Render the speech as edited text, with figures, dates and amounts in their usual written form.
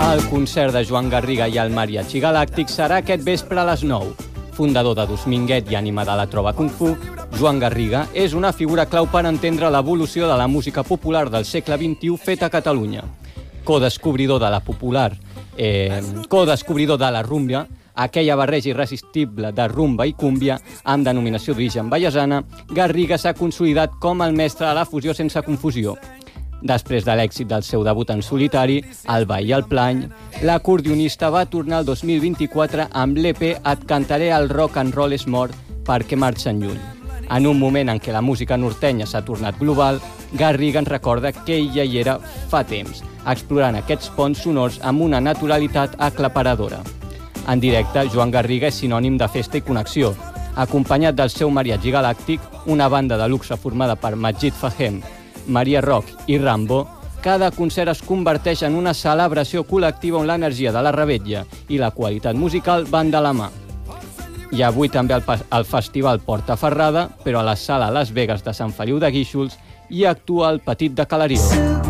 El concert de Joan Garriga i el Mariachi Galàctic serà aquest vespre a les 9. Fundador de Dosminguet i ànima de la trova Kung Fu, Joan Garriga és una figura clau per entendre l'evolució de la música popular del segle XXI feta a Catalunya. Codescobridor de la rúmbia, aquella barreja irresistible de rumba i cúmbia amb denominació d'origen vallesana, Garriga s'ha consolidat com el mestre de la fusió sense confusió. Després de l'èxit del seu debut en solitari, El ball i el plany, l'acordionista va tornar el 2024 amb l'EP Et cantaré el rock and roll és mort perquè marxen lluny. En un moment en què la música nortenya s'ha tornat global, Garriga ens recorda que ella hi era fa temps, explorant aquests ponts sonors amb una naturalitat aclaparadora. En directe, Joan Garriga és sinònim de festa i connexió. Acompanyat del seu Mariachi Galàctic, una banda de luxe formada per Majid Fahem, Maria Rock i Rambo, cada concert es converteix en una celebració col·lectiva on l'energia de la revetlla i la qualitat musical van de la mà. I avui també el festival porta ferrada, però a la sala Las Vegas de Sant Feliu de Guíxols hi actua el Petit de Calarió.